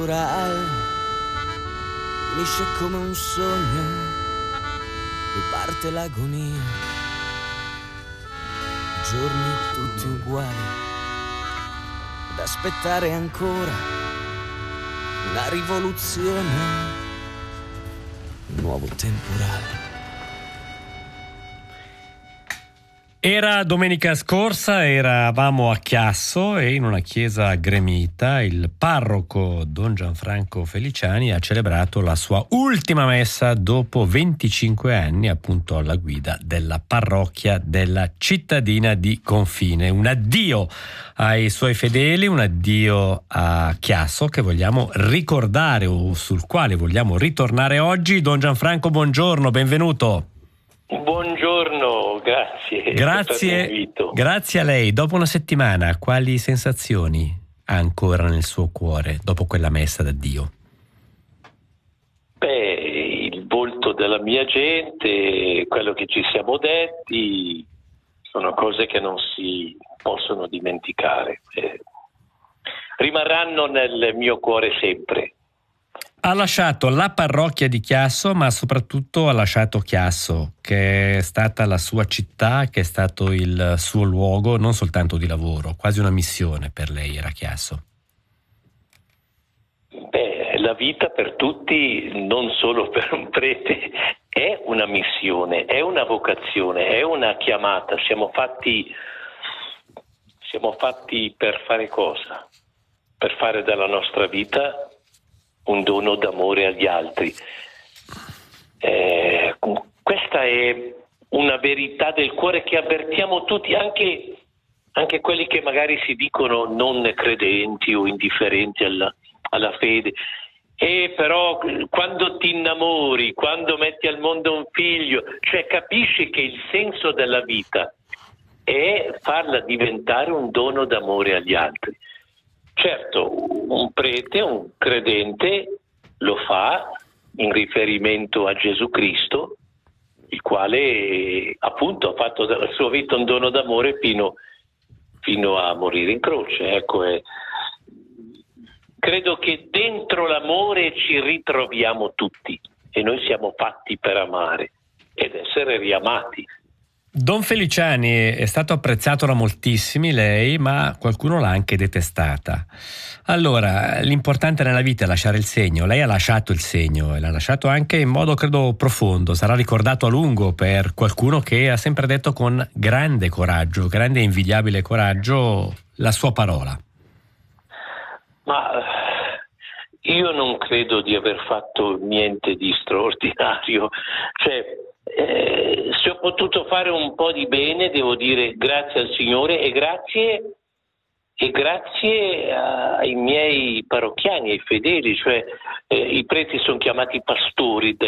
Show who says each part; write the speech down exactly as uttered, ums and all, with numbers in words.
Speaker 1: temporale finisce come un sogno, riparte l'agonia, giorni tutti uguali, ad aspettare ancora una rivoluzione, un nuovo temporale.
Speaker 2: Era domenica scorsa, eravamo a Chiasso e in una chiesa gremita il parroco Don Gianfranco Feliciani ha celebrato la sua ultima messa dopo venticinque anni appunto alla guida della parrocchia della cittadina di Confine. Un addio ai suoi fedeli, un addio a Chiasso che vogliamo ricordare o sul quale vogliamo ritornare oggi. Don Gianfranco, buongiorno, benvenuto.
Speaker 3: Buongiorno, grazie.
Speaker 2: Grazie, grazie a lei. Dopo una settimana, quali sensazioni ha ancora nel suo cuore dopo quella messa d'addio?
Speaker 3: Beh, il volto della mia gente, quello che ci siamo detti, sono cose che non si possono dimenticare. Eh, rimarranno nel mio cuore sempre.
Speaker 2: Ha lasciato la parrocchia di Chiasso, ma soprattutto ha lasciato Chiasso, che è stata la sua città, che è stato il suo luogo, non soltanto di lavoro, quasi una missione per lei era Chiasso.
Speaker 3: Beh, la vita per tutti, non solo per un prete, è una missione, è una vocazione, è una chiamata. Siamo fatti, siamo fatti per fare cosa? Per fare della nostra vita un dono d'amore agli altri. Eh, questa è una verità del cuore che avvertiamo tutti, anche, anche quelli che magari si dicono non credenti o indifferenti alla, alla fede. E però quando ti innamori, quando metti al mondo un figlio, cioè capisci che il senso della vita è farla diventare un dono d'amore agli altri. Certo, un prete, un credente lo fa in riferimento a Gesù Cristo, il quale appunto ha fatto della sua vita un dono d'amore fino, fino a morire in croce. Ecco, è, credo che dentro l'amore ci ritroviamo tutti e noi siamo fatti per amare ed essere riamati.
Speaker 2: Don Feliciani è stato apprezzato da moltissimi lei, ma qualcuno l'ha anche detestata. Allora, l'importante nella vita è lasciare il segno. Lei ha lasciato il segno e l'ha lasciato anche in modo, credo, profondo. Sarà ricordato a lungo per qualcuno che ha sempre detto con grande coraggio, grande e invidiabile coraggio, la sua parola.
Speaker 3: Ma io non credo di aver fatto niente di straordinario. Cioè, Eh, se ho potuto fare un po' di bene, devo dire grazie al Signore e grazie, e grazie ai miei parrocchiani, ai fedeli, cioè eh, i preti sono chiamati pastori